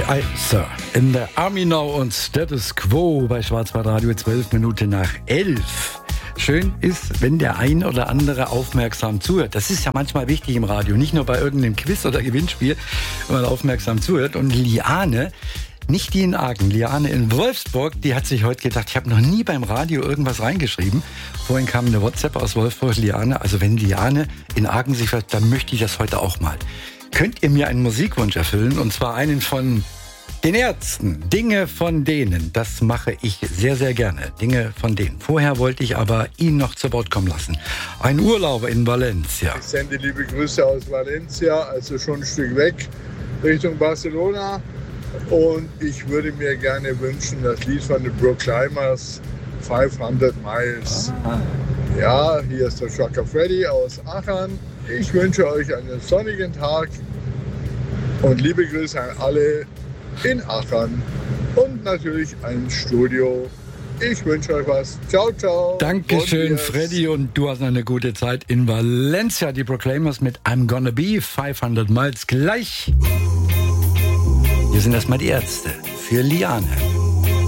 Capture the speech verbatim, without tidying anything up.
Aye, aye, Sir. In der Army Now und Status Quo bei Schwarzwaldradio, zwölf Minuten nach elf. Schön ist, wenn der ein oder andere aufmerksam zuhört. Das ist ja manchmal wichtig im Radio, nicht nur bei irgendeinem Quiz oder Gewinnspiel, wenn man aufmerksam zuhört. Und Liane, nicht die in Aachen, Liane in Wolfsburg, die hat sich heute gedacht, ich habe noch nie beim Radio irgendwas reingeschrieben. Vorhin kam eine WhatsApp aus Wolfsburg, Liane. Also wenn Liane in Aachen sich fragt, dann möchte ich das heute auch mal. Könnt ihr mir einen Musikwunsch erfüllen? Und zwar einen von den Ärzten. Dinge von denen. Das mache ich sehr, sehr gerne. Dinge von denen. Vorher wollte ich aber ihn noch zu Wort kommen lassen. Ein Urlauber in Valencia. Ich sende liebe Grüße aus Valencia, also schon ein Stück weg, Richtung Barcelona. Und ich würde mir gerne wünschen, das Lied von den Proclaimers, fünfhundert Miles. Ja, hier ist der Trucker Freddy aus Aachen. Ich wünsche euch einen sonnigen Tag und liebe Grüße an alle in Aachen und natürlich ein Studio. Ich wünsche euch was. Ciao, ciao. Dankeschön, Freddy, und du hast noch eine gute Zeit in Valencia. Die Proclaimers mit I'm Gonna Be fünfhundert Miles gleich. Hier sind erstmal die Ärzte für Liane.